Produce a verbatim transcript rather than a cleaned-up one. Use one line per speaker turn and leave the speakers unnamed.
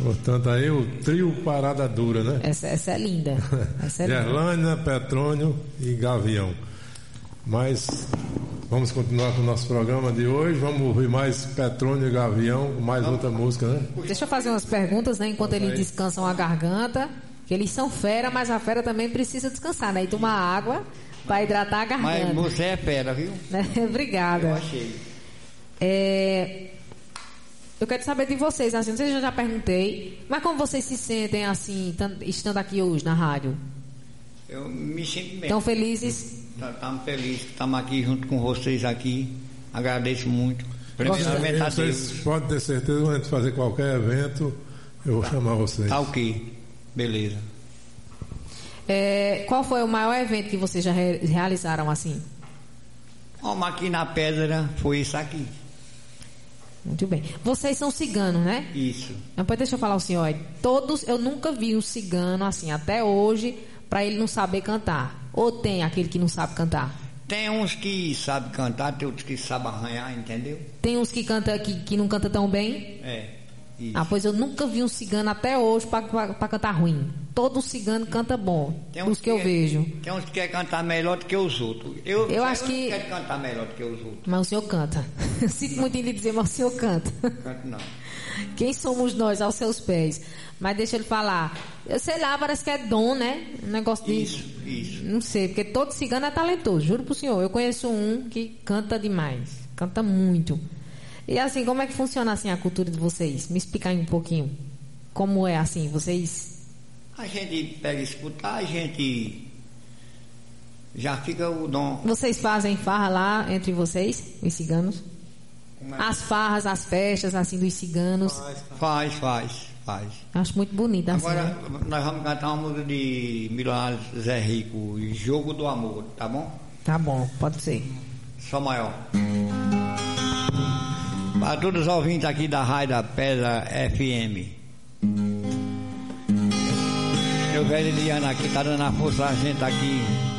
Portanto, aí o trio Parada Dura, né?
Essa, essa é linda. Essa é
Gerlânia,
linda.
Petrônio e Gavião. Mas vamos continuar com o nosso programa de hoje. Vamos ouvir mais Petrônio e Gavião, mais Vamos. outra música, né?
Deixa eu fazer umas perguntas, né? Enquanto eles descansam a garganta. Que eles são fera, mas a fera também precisa descansar, né? E tomar água para hidratar a garganta.
Mas você é fera, viu?
Obrigada.
Eu achei.
É... Eu quero saber de vocês, assim, não sei se eu já perguntei, mas como vocês se sentem, assim, estando aqui hoje na rádio?
Eu me sinto bem.
Estão felizes?
Estamos felizes que estamos aqui junto com vocês aqui. Agradeço muito. Primeiramente a Deus.
Vocês podem ter certeza que antes de fazer qualquer evento, eu vou tá. chamar vocês.
Tá ok. Beleza.
É, qual foi o maior evento que vocês já re- realizaram assim?
Vamos aqui na Pedra, foi isso aqui.
Muito bem. Vocês são ciganos, né?
Isso.
Depois deixa eu falar o senhor. Todos, eu nunca vi um cigano assim, até hoje, para ele não saber cantar. Ou tem aquele que não sabe cantar?
Tem uns que sabem cantar, tem outros que sabem arranhar, entendeu?
Tem uns que, canta, que, que não canta tão bem?
É. Isso.
Ah, pois eu nunca vi um cigano até hoje para cantar ruim. Todo cigano canta bom,
tem
os
uns
que,
que
eu
é,
vejo.
Tem uns que querem cantar melhor do que os outros. Eu,
eu acho
eu
que...
não quero cantar melhor do que os outros.
Mas o senhor canta. Sinto muito em lhe dizer, mas o senhor canta.
Canto não.
Quem somos nós aos seus pés? Mas deixa ele falar. Eu sei lá, parece que é dom, né? Um negócio de...
Isso, isso.
Não sei, porque todo cigano é talentoso, juro pro senhor. Eu conheço um que canta demais. Canta muito. E assim, como é que funciona assim a cultura de vocês? Me explica aí um pouquinho. Como é assim, vocês...
A gente pega escutar, a gente já fica o dom.
Vocês fazem farra lá entre vocês, os ciganos? É? As farras, as festas assim dos ciganos?
Faz, faz, faz.
Acho muito bonito assim.
Agora
né?
nós vamos cantar uma música de Milionário Zé Rico, Jogo do Amor, tá bom?
Tá bom, pode ser.
Só maior. Para todos os ouvintes aqui da Rádio da Pedra F M. Meu velho Eliana aqui tá dando a força a gente aqui.